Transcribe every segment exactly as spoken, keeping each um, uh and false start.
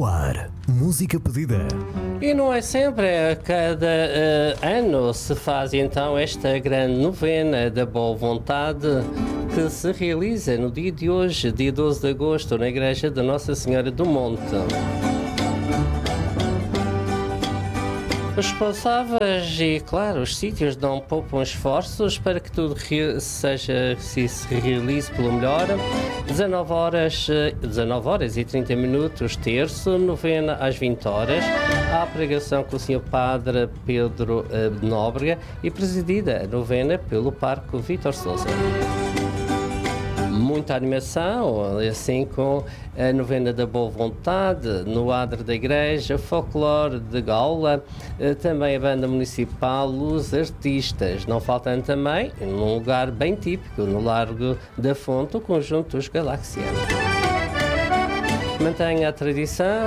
No ar, música pedida. E não é sempre, a cada uh, ano se faz então esta grande novena da boa vontade que se realiza no dia de hoje, dia doze de agosto, na Igreja de Nossa Senhora do Monte. Os responsáveis e, claro, os sítios não poupam esforços para que tudo seja, se, se realize pelo melhor. dezanove horas, dezanove horas e trinta minutos, terço, novena às vinte horas. Há pregação com o senhor Padre Pedro uh, Nóbrega e presidida a novena pelo Parque Vítor Sousa. Muita animação, assim com a novena da boa vontade, no adro da igreja, folclore de gaula, também a banda municipal, os artistas. Não faltando também, num lugar bem típico, no Largo da Fonte, o conjunto dos Galaxianos. Mantenha a tradição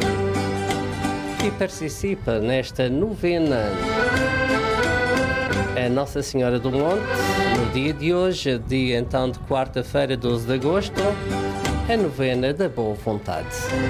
e participa nesta novena a Nossa Senhora do Monte, no dia de hoje, dia então de quarta-feira, doze de agosto, a novena da boa vontade.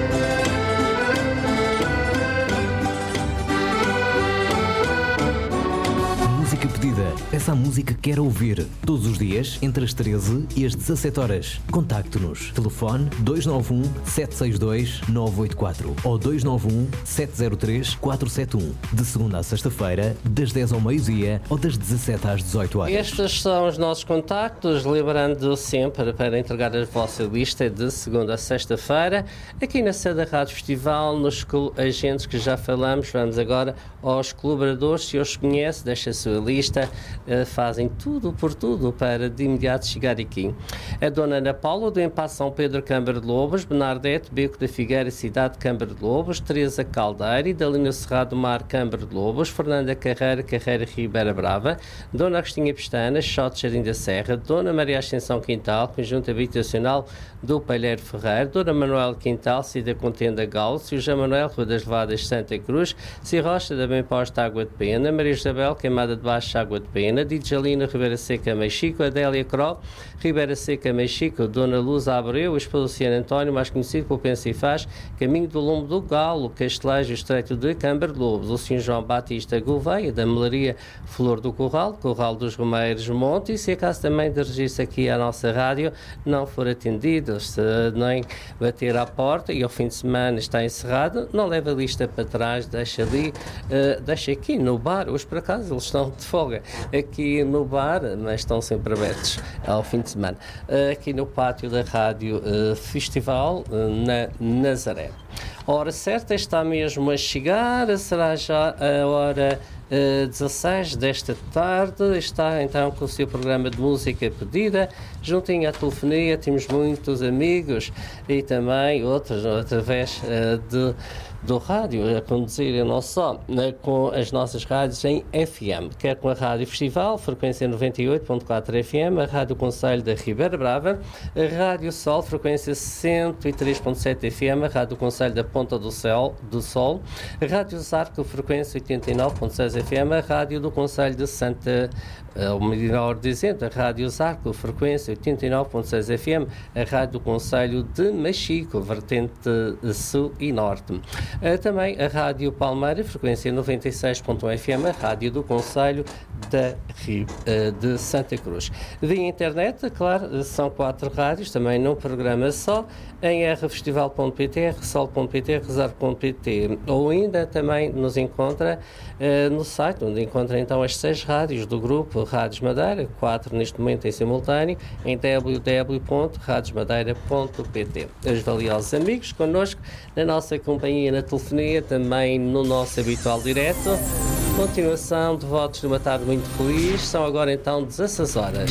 Música pedida. Essa música quer ouvir. Todos os dias, entre as treze e as dezassete horas. Contacte-nos. Telefone dois nove um, sete seis dois, nove oito quatro ou dois nove um, sete zero três, quatro sete um. De segunda a sexta-feira, das dez ao meio-dia ou das dezassete às dezoito horas. Estes são os nossos contactos, lembrando sempre para entregar a vossa lista de segunda a sexta-feira, aqui na sede da Rádio Festival, nos agentes que já falamos. Vamos agora aos colaboradores. Se os conhece, deixa a sua lista, uh, fazem tudo por tudo para de imediato chegar aqui. A Dona Ana Paula, do Empasse São Pedro, Câmara de Lobos, Bernardete, Beco da Figueira, Cidade, Câmara de Lobos, Teresa Caldeira e Dalina Cerrado Mar, Câmara de Lobos, Fernanda Carreira, Carreira Ribeira Brava, Dona Agostinha Pestana, Xote Jardim da Serra, Dona Maria Ascensão Quintal, Conjunto Habitacional do Palheiro Ferreiro, Dona Manuel Quintal, Cida Contenda Galo, Sr. João Manuel, Rua das Levadas, Santa Cruz, C. Rocha da Bem Posta, Água de Pena, Maria Isabel, Queimada de Baixo, Água de Pena, Djalina, Ribeira Seca, Mexico, Adélia Cro, Ribeira Seca, Mexico, Dona Luz Abreu, esposo Luciano António, mais conhecido por Pensa e Faz, Caminho do Lombo do Galo, Castelejo, Estreito de Câmara de Lobos, o senhor João Batista Gouveia, da Melaria Flor do Corral, Corral dos Romeiros Monte, e se acaso também de registro aqui à nossa rádio não for atendido, se nem bater à porta e ao fim de semana está encerrado, não leva a lista para trás, deixa ali, uh, deixa aqui no bar. Hoje por acaso eles estão de folga aqui no bar, mas estão sempre abertos ao fim de semana, uh, aqui no pátio da Rádio uh, Festival, uh, na Nazaré. A hora certa está mesmo a chegar, será já a hora uh, dezasseis desta tarde. Está então com o seu programa de música pedida, juntinho à telefonia, temos muitos amigos e também outros através uh, de do rádio a conduzir, não só né, com as nossas rádios em F M, quer com a Rádio Festival, frequência noventa e oito ponto quatro F M, a Rádio Conselho da Ribeira Brava, a Rádio Sol, frequência cento e três ponto sete F M, a Rádio Conselho da Ponta do Sol, do Sol, a Rádio Zarco, frequência oitenta e nove ponto seis F M, a Rádio do Conselho de Santa, ou melhor dizendo, a Rádio Zarco, frequência oitenta e nove ponto seis F M, a Rádio do Conselho de Machico, vertente sul e norte. Uh, também a Rádio Palmeira, frequência noventa e seis ponto um F M, a Rádio do Conselho da Rio, uh, de Santa Cruz. Via internet, claro, são quatro rádios, também num programa só, em r festival ponto p t, r sol ponto p t, rezar ponto p t, ou ainda também nos encontra uh, no site, onde encontra então as seis rádios do grupo Rádios Madeira, quatro neste momento em simultâneo, em w w w ponto radios madeira ponto p t. Os valiosos amigos connosco, na nossa companhia na telefonia, também no nosso habitual direto. Continuação de votos de uma tarde muito feliz. São agora então dezasseis horas.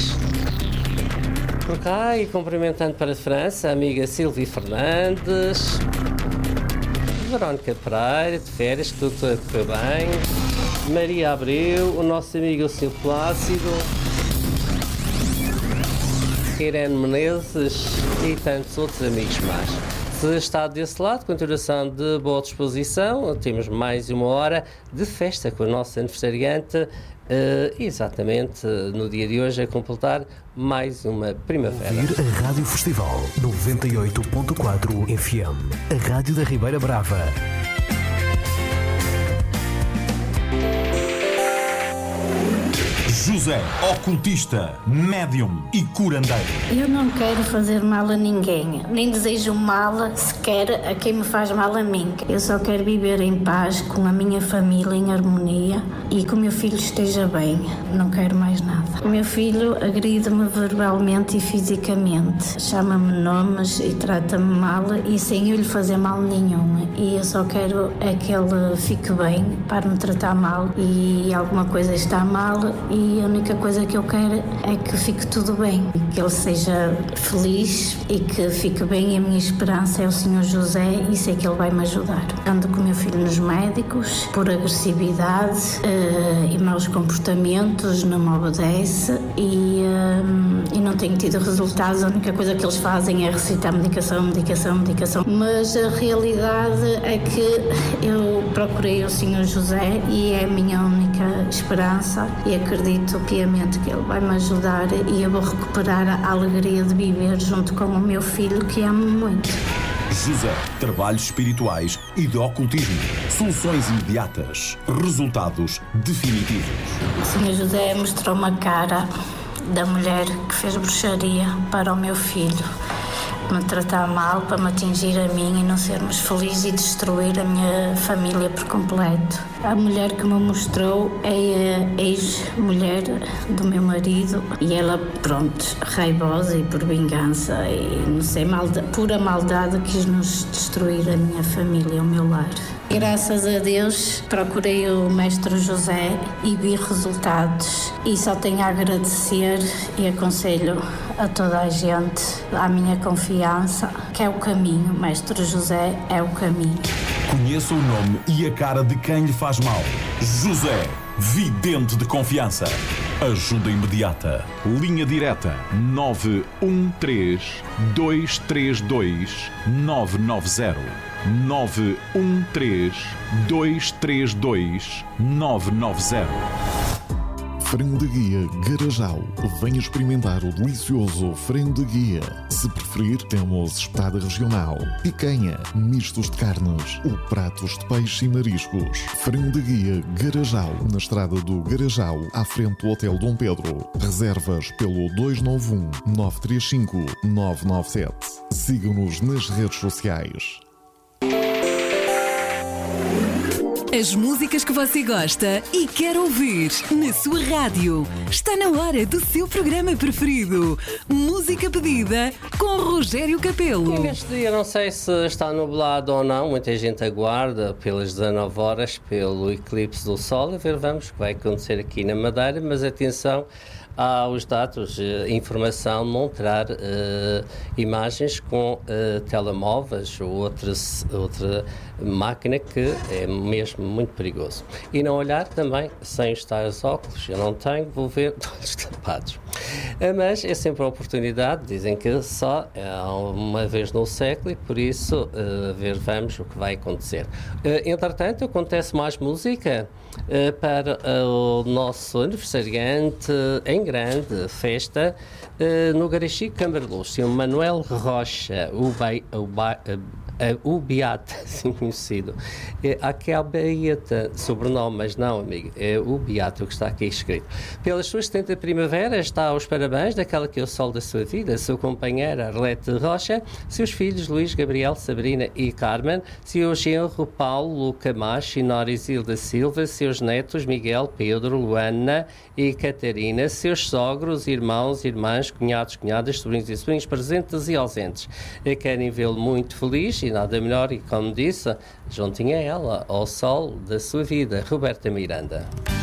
Por cá, e cumprimentando para a França, a amiga Silvia Fernandes, Verónica Pereira, de férias, que tudo foi bem, Maria Abreu, o nosso amigo Silvio Plácido, Irene Menezes e tantos outros amigos mais. Se está desse lado, continuação de boa disposição, temos mais uma hora de festa com o nosso aniversariante, uh, exatamente no dia de hoje, a completar mais uma primavera. Ouvir a Rádio Festival noventa e oito ponto quatro F M, a Rádio da Ribeira Brava. José, ocultista, médium e curandeiro. Eu não quero fazer mal a ninguém, nem desejo mal sequer a quem me faz mal a mim. Eu só quero viver em paz com a minha família, em harmonia, e que o meu filho esteja bem. Não quero mais nada. O meu filho agride-me verbalmente e fisicamente, chama-me nomes e trata-me mal, e sem eu lhe fazer mal nenhum. E eu só quero é que ele fique bem, para me tratar mal, e alguma coisa está mal, e a única coisa que eu quero é que fique tudo bem, que ele seja feliz e que fique bem. E a minha esperança é o senhor José, e sei que ele vai me ajudar. Ando com o meu filho nos médicos por agressividade uh, e maus comportamentos, não me obedece, e, uh, e não tenho tido resultados. A única coisa que eles fazem é recitar medicação, medicação, medicação. Mas a realidade é que eu procurei o senhor José e é a minha única esperança, e acredito piamente que ele vai me ajudar, e eu vou recuperar a alegria de viver junto com o meu filho, que amo muito. José, trabalhos espirituais e de ocultismo. Soluções imediatas. Resultados definitivos. O senhor José mostrou-me a cara da mulher que fez bruxaria para o meu filho me tratar mal, para me atingir a mim e não sermos felizes, e destruir a minha família por completo. A mulher que me mostrou é a ex-mulher do meu marido, e ela, pronto, raivosa e por vingança e não sei, malda, pura maldade, quis nos destruir a minha família, o meu lar. Graças a Deus procurei o mestre José e vi resultados, e só tenho a agradecer, e aconselho a toda a gente, à minha confiança, que é o caminho. Mestre José é o caminho. Conheça o nome e a cara de quem lhe faz mal. José, vidente de confiança. Ajuda imediata. Linha direta nove um três, dois três dois, nove nove zero. nove um três, dois três dois, nove nove zero. Frango de guia Garajal. Venha experimentar o delicioso frango de guia. Se preferir, temos espetada regional, picanha, mistos de carnes ou pratos de peixe e mariscos. Frango de guia Garajal, na estrada do Garajal, à frente do Hotel Dom Pedro. Reservas pelo dois nove um, nove três cinco, nove nove sete. Siga-nos nas redes sociais. As músicas que você gosta e quer ouvir na sua rádio. Está na hora do seu programa preferido. Música pedida com Rogério Capelo. E neste dia, não sei se está nublado ou não, muita gente aguarda pelas dezanove horas, pelo eclipse do Sol, a ver, vamos, o que vai acontecer aqui na Madeira, mas atenção aos dados, uh, informação, mostrar uh, imagens com uh, telemóveis ou outras, outra máquina, que é mesmo muito perigoso. E não olhar também sem os tais óculos. Eu não tenho, vou ver todos tapados. Uh, mas é sempre a oportunidade, dizem que só é uma vez no século, e por isso, uh, ver, vamos o que vai acontecer. Uh, entretanto, acontece mais música uh, para uh, o nosso aniversariante em grande festa uh, no Garachico Câmara de Luz, o Manuel Rocha, o, bai, o, bai, uh, o Beata, assim conhecido. É, aqui há a Beata, sobrenome, mas não, amigo, é o Beata, o que está aqui escrito. Pelas suas setenta primaveras, está aos parabéns daquela que é o sol da sua vida, sua companheira Arlete Rocha, seus filhos Luís, Gabriel, Sabrina e Carmen, seu genro Paulo Camacho e Nora Isilda Silva, seus netos Miguel, Pedro, Luana e Catarina, seus sogros, irmãos, irmãs, cunhados, cunhadas, sobrinhos e sobrinhos presentes e ausentes. Querem vê-lo muito feliz, e nada melhor, e como disse, juntinho a ela, ao sol da sua vida, Roberta Miranda.